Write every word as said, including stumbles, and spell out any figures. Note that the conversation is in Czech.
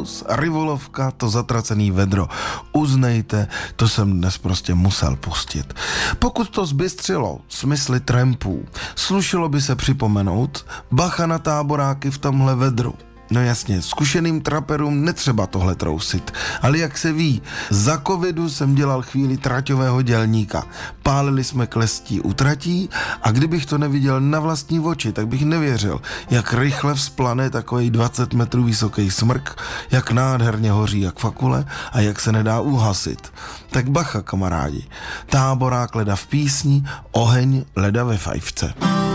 Primus, Rivolovka, to zatracený vedro. Uznejte, to jsem dnes prostě musel pustit. Pokud to zbystřilo smysly trampů, slušelo by se připomenout bacha na táboráky v tomhle vedru. No jasně, zkušeným traperům netřeba tohle trousit, ale jak se ví, za covidu jsem dělal chvíli traťového dělníka. Pálili jsme klestí u tratí a kdybych to neviděl na vlastní oči, tak bych nevěřil, jak rychle vzplane takovej dvacet metrů vysoký smrk, jak nádherně hoří jak fakule a jak se nedá uhasit. Tak bacha, kamarádi, táborák leda v písni, oheň leda ve fajfce.